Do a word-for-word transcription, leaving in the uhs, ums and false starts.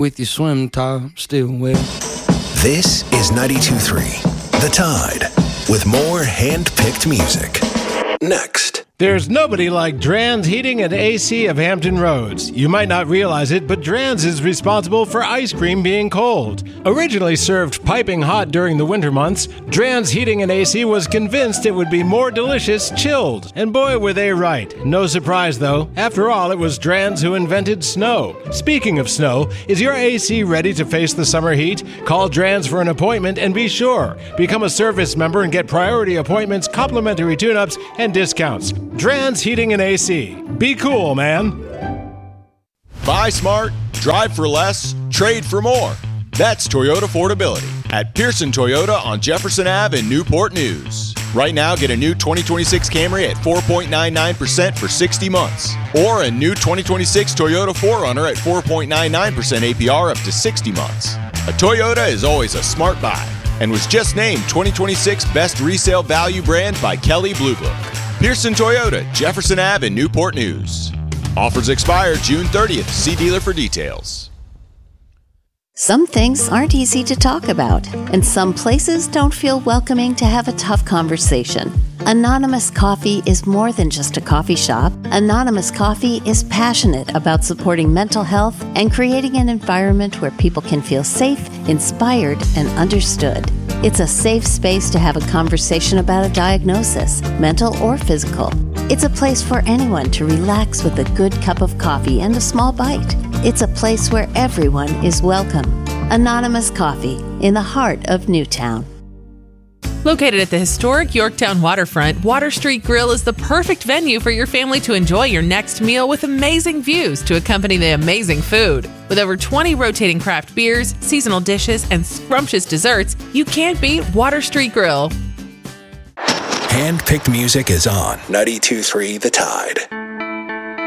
with your swim top still wet. This is ninety-two point three, The Tide, with more hand-picked music. Next. There's nobody like Dran's Heating and A C of Hampton Roads. You might not realize it, but Dran's is responsible for ice cream being cold. Originally served piping hot during the winter months, Dran's Heating and A C was convinced it would be more delicious chilled. And boy, were they right. No surprise, though. After all, it was Dran's who invented snow. Speaking of snow, is your A C ready to face the summer heat? Call Dran's for an appointment and be sure. Become a service member and get priority appointments, complimentary tune-ups, and discounts. Dran's Heating and A C. Be cool, man. Buy smart, drive for less, trade for more. That's Toyota affordability at Pearson Toyota on Jefferson Avenue in Newport News. Right now, get a new twenty twenty-six Camry at four point nine nine percent for sixty months. Or a new twenty twenty-six Toyota four runner at four point nine nine percent A P R up to sixty months. A Toyota is always a smart buy and was just named twenty twenty-six Best Resale Value Brand by Kelley Blue Book. Pearson Toyota, Jefferson Avenue in Newport News. Offers expire June thirtieth. See dealer for details. Some things aren't easy to talk about, and some places don't feel welcoming to have a tough conversation. Anonymous Coffee is more than just a coffee shop. Anonymous Coffee is passionate about supporting mental health and creating an environment where people can feel safe, inspired, and understood. It's a safe space to have a conversation about a diagnosis, mental or physical. It's a place for anyone to relax with a good cup of coffee and a small bite. It's a place where everyone is welcome. Anonymous Coffee, in the heart of Newtown. Located at the historic Yorktown waterfront, Water Street Grill is the perfect venue for your family to enjoy your next meal with amazing views to accompany the amazing food. With over twenty rotating craft beers, seasonal dishes, and scrumptious desserts, you can't beat Water Street Grill. Hand-picked music is on ninety-two point three The Tide.